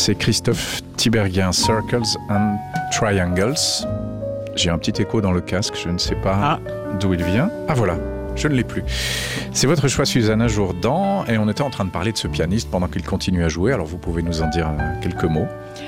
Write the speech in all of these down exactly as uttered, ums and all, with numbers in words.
c'est Christophe Tiberghien, Circles and Triangles. J'ai un petit écho dans le casque, je ne sais pas ah. d'où il vient. Ah voilà, je ne l'ai plus. C'est votre choix, Susanna Jourdan, et on était en train de parler de ce pianiste pendant qu'il continue à jouer, alors vous pouvez nous en dire quelques mots.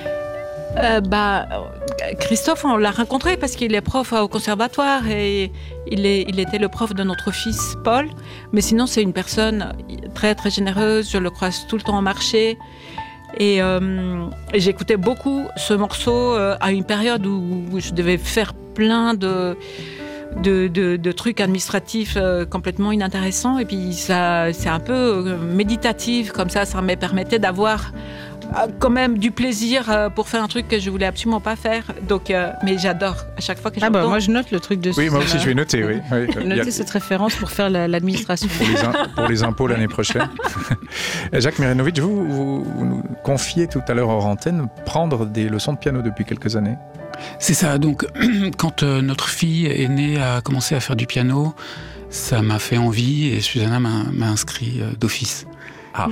Euh, bah, Christophe, on l'a rencontré parce qu'il est prof au conservatoire et il, est, il était le prof de notre fils Paul. Mais sinon, c'est une personne très très généreuse. Je le croise tout le temps au marché. Et, euh, et j'écoutais beaucoup ce morceau euh, à une période où, où je devais faire plein de, de, de, de trucs administratifs euh, complètement inintéressants. Et puis, ça, c'est un peu euh, méditatif comme ça. Ça me permettait d'avoir quand même du plaisir pour faire un truc que je voulais absolument pas faire. Donc, euh, mais j'adore à chaque fois que j'entends. Ah bah moi je note le truc de. Oui, moi aussi je vais noter. Oui. oui. Je vais noter cette référence pour faire la, l'administration. Pour les, in, pour les impôts l'année prochaine. Jacques Mirenovic, vous, vous, vous nous confiez tout à l'heure hors antenne prendre des leçons de piano depuis quelques années. C'est ça. Donc quand euh, notre fille aînée a commencé à faire du piano, ça m'a fait envie et Susanna m'a, m'a inscrit euh, d'office. Ah.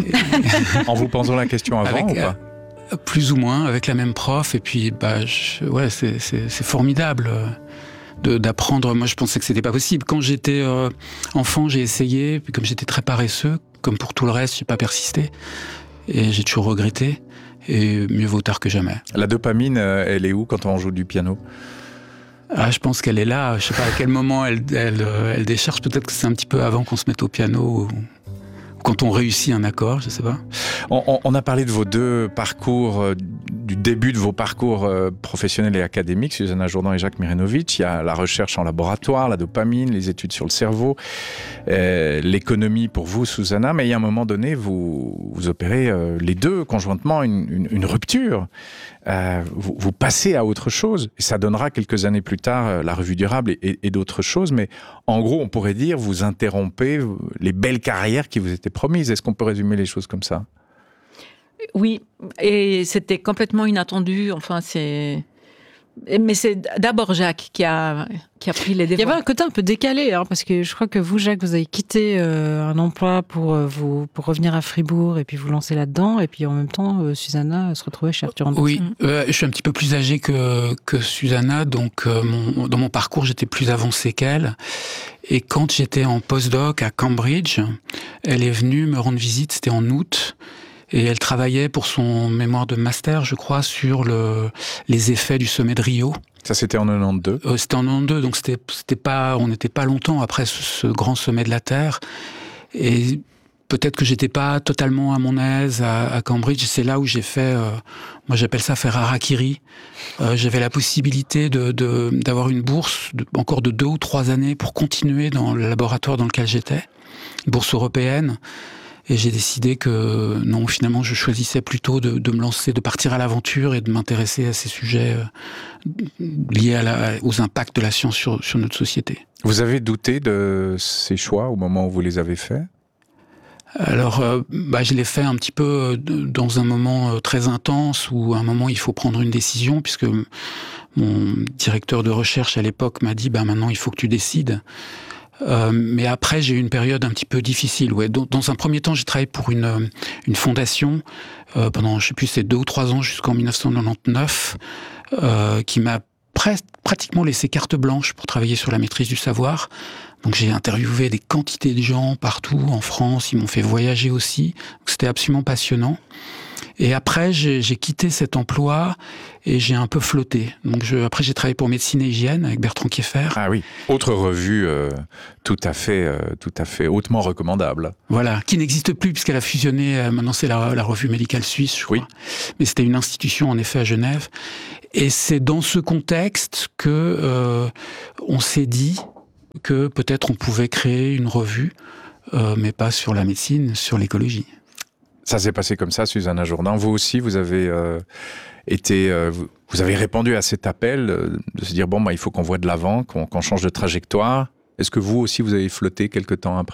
En vous posant la question avant avec, ou pas euh, plus ou moins, avec la même prof. Et puis, bah, je, ouais, c'est, c'est, c'est formidable de, d'apprendre. Moi, je pensais que c'était pas possible. Quand j'étais euh, enfant, j'ai essayé. Puis comme j'étais très paresseux, comme pour tout le reste, j'ai pas persisté. Et j'ai toujours regretté. Et mieux vaut tard que jamais. La dopamine, elle est où quand on joue du piano ? Ah, je pense qu'elle est là. Je sais pas à quel moment elle, elle, elle décharge. Peut-être que c'est un petit peu avant qu'on se mette au piano. Ou... quand on réussit un accord, je ne sais pas. On, on a parlé de vos deux parcours, euh, du début de vos parcours euh, professionnels et académiques, Susanna Jourdan et Jacques Mirenovic. Il y a la recherche en laboratoire, la dopamine, les études sur le cerveau, euh, l'économie pour vous, Susanna. Mais il y a un moment donné, vous, vous opérez euh, les deux conjointement une, une, une rupture. Euh, vous, vous passez à autre chose. Et ça donnera quelques années plus tard euh, la revue durable et, et, et d'autres choses. Mais en gros, on pourrait dire, vous interrompez les belles carrières qui vous étaient promises. Est-ce qu'on peut résumer les choses comme ça ? Oui, et c'était complètement inattendu. Enfin, c'est... Mais c'est d'abord Jacques qui a, qui a pris les devants. Il y avait un côté un peu décalé, hein, parce que je crois que vous, Jacques, vous avez quitté euh, un emploi pour, euh, vous, pour revenir à Fribourg et puis vous lancer là-dedans. Et puis en même temps, euh, Susanna se retrouvait chez Arthur Andersen. Oui, euh, je suis un petit peu plus âgé que, que Susanna, donc euh, mon, dans mon parcours, j'étais plus avancé qu'elle. Et quand j'étais en postdoc à Cambridge, elle est venue me rendre visite, c'était en août. Et elle travaillait pour son mémoire de master, je crois, sur le, les effets du sommet de Rio. Ça, c'était en quatre-vingt-douze euh, C'était en quatre-vingt-douze, donc c'était, c'était pas, on n'était pas longtemps après ce, ce grand sommet de la Terre. Et peut-être que j'étais pas totalement à mon aise à, à Cambridge. C'est là où j'ai fait, euh, moi j'appelle ça faire harakiri. Euh, j'avais la possibilité de, de, d'avoir une bourse de, encore de deux ou trois années pour continuer dans le laboratoire dans lequel j'étais, une bourse européenne. Et j'ai décidé que non, finalement, je choisissais plutôt de, de me lancer, de partir à l'aventure et de m'intéresser à ces sujets euh, liés à la, aux impacts de la science sur, sur notre société. Vous avez douté de ces choix au moment où vous les avez faits ? Alors, euh, bah, je l'ai fait un petit peu dans un moment très intense où à un moment il faut prendre une décision, puisque mon directeur de recherche à l'époque m'a dit bah, « maintenant il faut que tu décides ». Euh, mais après, j'ai eu une période un petit peu difficile. Ouais. Dans, dans un premier temps, j'ai travaillé pour une, une fondation euh, pendant, je sais plus, c'est deux ou trois ans jusqu'en dix-neuf cent quatre-vingt-dix-neuf, euh, qui m'a presque, pratiquement laissé carte blanche pour travailler sur la maîtrise du savoir. Donc j'ai interviewé des quantités de gens partout en France. Ils m'ont fait voyager aussi. Donc, c'était absolument passionnant. Et après, j'ai, j'ai quitté cet emploi et j'ai un peu flotté. Donc, je, après, j'ai travaillé pour Médecine et Hygiène avec Bertrand Kieffer. Ah oui, autre revue euh, tout à fait, euh, tout à fait hautement recommandable. Voilà, qui n'existe plus puisqu'elle a fusionné. Euh, maintenant, c'est la, la Revue Médicale Suisse, je crois. Oui. Mais c'était une institution en effet à Genève. Et c'est dans ce contexte que euh, on s'est dit que peut-être on pouvait créer une revue, euh, mais pas sur la médecine, sur l'écologie. Ça s'est passé comme ça, Susanna Jourdan. Vous aussi, vous avez euh, été, euh, vous, vous avez répondu à cet appel euh, de se dire bon, bah, il faut qu'on voie de l'avant, qu'on, qu'on change de trajectoire. Est-ce que vous aussi, vous avez flotté quelque temps après ?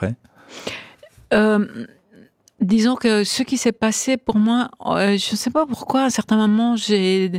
euh, Disons que ce qui s'est passé pour moi, euh, je ne sais pas pourquoi, à un certain moment, j'ai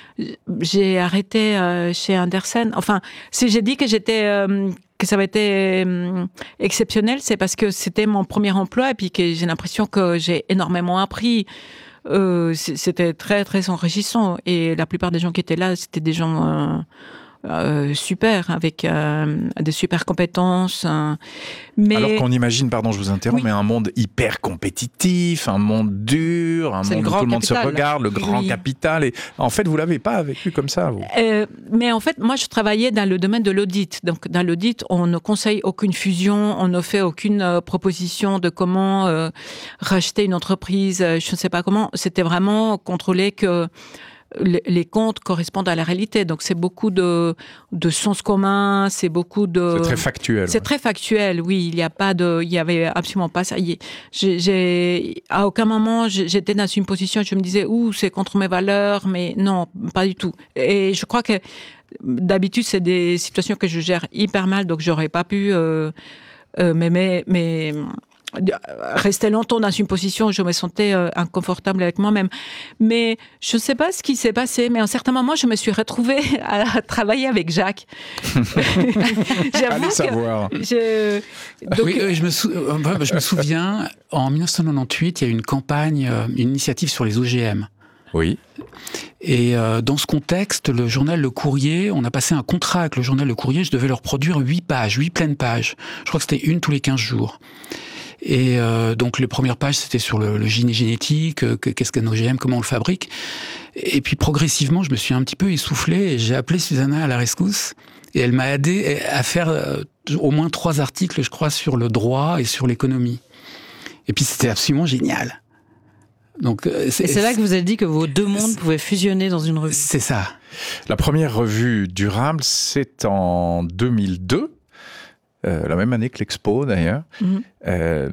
j'ai arrêté euh, chez Andersen. Enfin, si j'ai dit que j'étais euh, que ça avait été euh, exceptionnel, c'est parce que c'était mon premier emploi et puis que j'ai l'impression que j'ai énormément appris euh, c'était très très enrichissant. Et la plupart des gens qui étaient là, c'était des gens euh, euh, super, avec euh, des super compétences. Euh, mais... Alors qu'on imagine, pardon, je vous interromps, oui. mais un monde hyper compétitif, un monde dur, un C'est monde où tout le monde capital. se regarde, le grand oui. capital. Et en fait, vous l'avez pas vécu comme ça, vous. Euh, mais en fait, moi, je travaillais dans le domaine de l'audit. Donc, dans l'audit, on ne conseille aucune fusion, on ne fait aucune euh, proposition de comment euh, racheter une entreprise, euh, je ne sais pas comment. C'était vraiment contrôler que les comptes correspondent à la réalité. Donc, c'est beaucoup de, de sens commun, c'est beaucoup de... C'est très factuel. C'est ouais. très factuel, oui. Il y a pas de... Il y avait absolument pas ça. J'ai, j'ai, à aucun moment, j'étais dans une position, je me disais, ouh, c'est contre mes valeurs, mais non, pas du tout. Et je crois que d'habitude, c'est des situations que je gère hyper mal, donc j'aurais pas pu... Euh, euh, mais... mais, mais rester longtemps dans une position où je me sentais euh, inconfortable avec moi-même. Mais je ne sais pas ce qui s'est passé, mais à un certain moment, je me suis retrouvée à travailler avec Jacques. Allez savoir. Je... Donc... Oui, je me, sou... je me souviens, en dix-neuf cent quatre-vingt-dix-huit, il y a eu une campagne, une initiative sur les O G M. Oui. Et euh, dans ce contexte, le journal Le Courrier, on a passé un contrat avec le journal Le Courrier, je devais leur produire huit pages, huit pleines pages. Je crois que c'était une tous les quinze jours. Et euh, donc les premières pages, c'était sur le, le génie génétique, euh, qu'est-ce qu'un O G M, comment on le fabrique. Et puis progressivement, je me suis un petit peu essoufflé et j'ai appelé Susanna à la rescousse. Et elle m'a aidé à faire euh, au moins trois articles, je crois, sur le droit et sur l'économie. Et puis c'était absolument génial. Donc, euh, c'est, et c'est là que vous avez dit que vos deux mondes pouvaient fusionner dans une revue. C'est ça. La première revue durable, c'est en deux mille deux. Euh, la même année que l'Expo d'ailleurs, mmh. euh,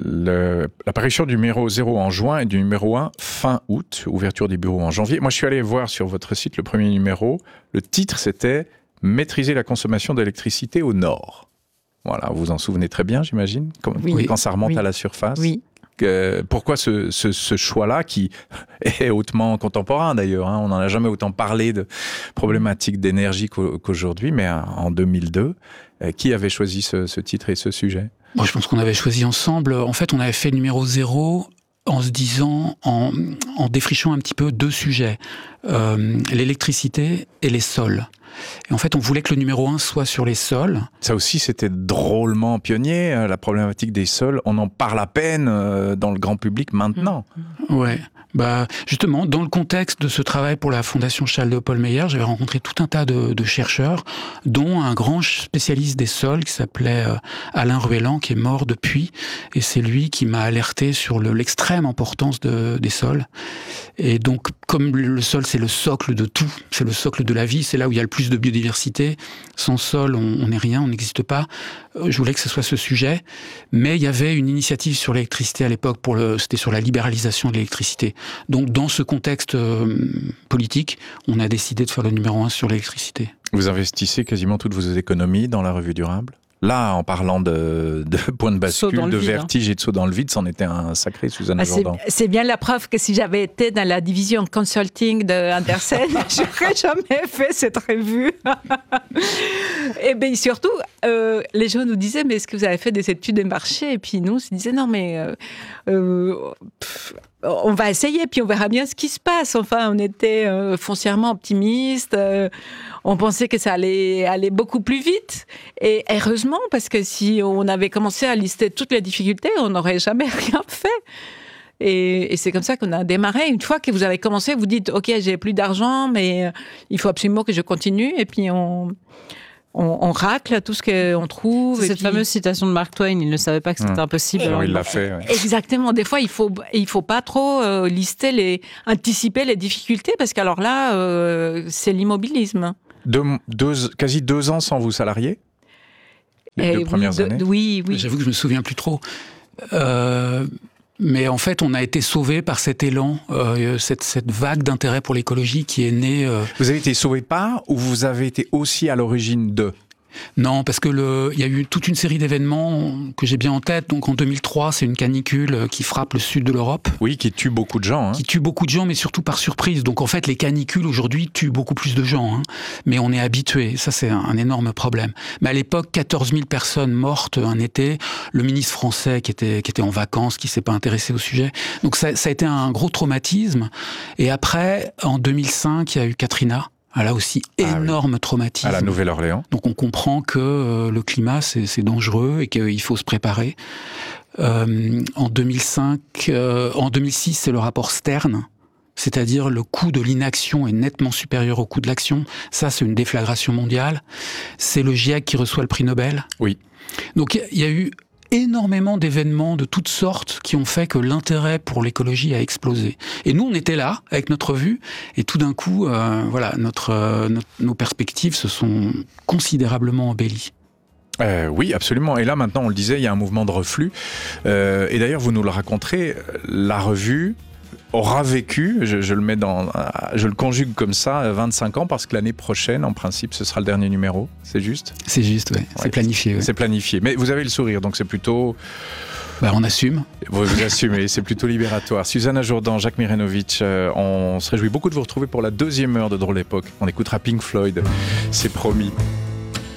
le, l'apparition du numéro zéro en juin et du numéro un fin août, ouverture des bureaux en janvier. Moi je suis allé voir sur votre site le premier numéro, le titre c'était « Maîtriser la consommation d'électricité au Nord ». Voilà, vous vous en souvenez très bien j'imagine, quand, oui. quand ça remonte oui. à la surface. Oui. Euh, pourquoi ce, ce, ce choix-là qui est hautement contemporain d'ailleurs, hein, on n'en a jamais autant parlé de problématiques d'énergie qu'aujourd'hui, mais en deux mille deux, euh, qui avait choisi ce, ce titre et ce sujet ? Moi, je pense qu'on avait choisi ensemble. En fait, on avait fait le numéro zéro en se disant, en, en défrichant un petit peu deux sujets, euh, l'électricité et les sols. Et en fait, on voulait que le numéro un soit sur les sols. Ça aussi, c'était drôlement pionnier, la problématique des sols. On en parle à peine dans le grand public maintenant. Mmh. Ouais. Bah, justement, dans le contexte de ce travail pour la Fondation Charles-Léopold Meyer, j'avais rencontré tout un tas de, de chercheurs, dont un grand spécialiste des sols qui s'appelait euh, Alain Ruellan, qui est mort depuis. Et c'est lui qui m'a alerté sur le, l'extrême importance de, des sols. Et donc, comme le sol, c'est le socle de tout, c'est le socle de la vie, c'est là où il y a le plus de biodiversité. Sans sol, on n'est rien, on n'existe pas. Je voulais que ce soit ce sujet. Mais il y avait une initiative sur l'électricité à l'époque, pour le, c'était sur la libéralisation de l'électricité. Donc, dans ce contexte euh, politique, on a décidé de faire le numéro un sur l'électricité. Vous investissez quasiment toutes vos économies dans la revue durable ? Là, en parlant de, de point de bascule, de vide, vertige hein. et de saut dans le vide, c'en était un sacré, Susanna ah, Jourdan. C'est, c'est bien la preuve que si j'avais été dans la division consulting de Andersen, je n'aurais jamais fait cette revue. Et bien surtout, euh, les gens nous disaient, mais est-ce que vous avez fait des études de marché ? Et puis nous, on se disait, non, mais euh, euh, pff, on va essayer, puis on verra bien ce qui se passe. Enfin, on était euh, foncièrement optimistes. Euh, on pensait que ça allait aller beaucoup plus vite. Et heureusement, parce que si on avait commencé à lister toutes les difficultés, on n'aurait jamais rien fait. Et, et c'est comme ça qu'on a démarré. Une fois que vous avez commencé, vous dites, OK, j'ai plus d'argent, mais il faut absolument que je continue. Et puis, on... On, on racle tout ce qu'on trouve. C'est cette puis... fameuse citation de Mark Twain, il ne savait pas que c'était mmh. impossible. Alors il l'a fait. Ouais. Exactement. Des fois, il faut, il faut pas trop euh, lister les, anticiper les difficultés, parce qu'alors là, euh, c'est l'immobilisme. Deux, deux, quasi deux ans sans vous salarier, les Et deux oui, premières de, années. Oui, oui. J'avoue que je me souviens plus trop. Euh... Mais en fait, on a été sauvés par cet élan, euh, cette, cette vague d'intérêt pour l'écologie qui est née... Euh... Vous avez été sauvés par, ou vous avez été aussi à l'origine de ? Non, parce que le, il y a eu toute une série d'événements que j'ai bien en tête. Donc en deux mille trois, c'est une canicule qui frappe le sud de l'Europe. Oui, qui tue beaucoup de gens. Hein. Qui tue beaucoup de gens, mais surtout par surprise. Donc en fait, les canicules aujourd'hui tuent beaucoup plus de gens. Hein. Mais on est habitué. Ça, c'est un, un énorme problème. Mais à l'époque, quatorze mille personnes mortes un été. Le ministre français qui était, qui était en vacances, qui s'est pas intéressé au sujet. Donc ça, ça a été un gros traumatisme. Et après, en deux mille cinq, il y a eu Katrina. Là aussi, énorme ah oui. traumatisme. À la Nouvelle-Orléans. Donc on comprend que euh, le climat, c'est, c'est dangereux et qu'il faut se préparer. Euh, en deux mille cinq, euh, en deux mille six, c'est le rapport Stern, c'est-à-dire le coût de l'inaction est nettement supérieur au coût de l'action. Ça, c'est une déflagration mondiale. C'est le GIEC qui reçoit le prix Nobel. Oui. Donc il y a eu énormément d'événements de toutes sortes qui ont fait que l'intérêt pour l'écologie a explosé. Et nous, on était là, avec notre vue, et tout d'un coup, euh, voilà, notre, euh, notre, nos perspectives se sont considérablement embellies. Euh, oui, absolument. Et là, maintenant, on le disait, il y a un mouvement de reflux. Euh, et d'ailleurs, vous nous le raconterez, la revue aura vécu, je, je le mets dans, je le conjugue comme ça, vingt-cinq ans, parce que l'année prochaine, en principe, ce sera le dernier numéro. C'est juste ? C'est juste, oui. Ouais. C'est planifié. Ouais. C'est planifié. Mais vous avez le sourire, donc c'est plutôt... Bah, on assume. Vous, vous assumez, c'est plutôt libératoire. Susanna Jourdan, Jacques Mirenovitch, euh, on se réjouit beaucoup de vous retrouver pour la deuxième heure de Drôle d'époque. On écoutera Pink Floyd, c'est promis.